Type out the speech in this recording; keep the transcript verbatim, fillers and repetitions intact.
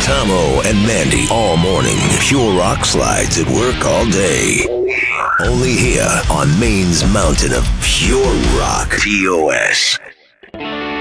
Tomo and Mandy all morning. Pure rock slides at work all day. Only here on Maine's mountain of pure rock. T O S.